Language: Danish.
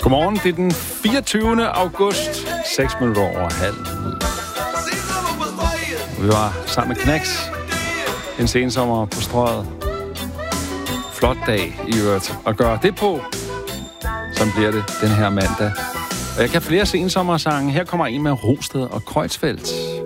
Godmorgen, det er den 24. august, 6 minutter over halv. Vi var sammen med Knacks en sensommer på Strøget. Flot dag i øvrigt at gøre det på. Sådan bliver det den her mandag. Og jeg kan flere sensommersange. Her kommer en med Rosted og Kreutzfeldt.